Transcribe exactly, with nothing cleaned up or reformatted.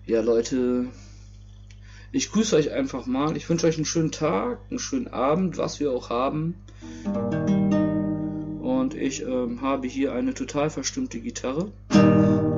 Ja, Leute, ich grüße euch einfach mal. Ich wünsche euch einen schönen Tag, einen schönen Abend, was wir auch haben. Und ich ähm, habe hier eine total verstimmte Gitarre.